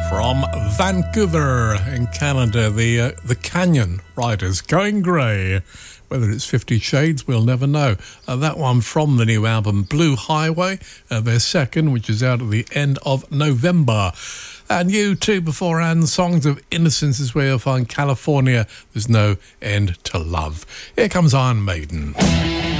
From Vancouver in Canada, the Canyon Riders, Going Grey. Whether it's 50 Shades, we'll never know. That one from the new album Blue Highway, their second, which is out at the end of November. And U2 beforehand, Songs of Innocence is where you'll find California, There's No End to Love. Here comes Iron Maiden.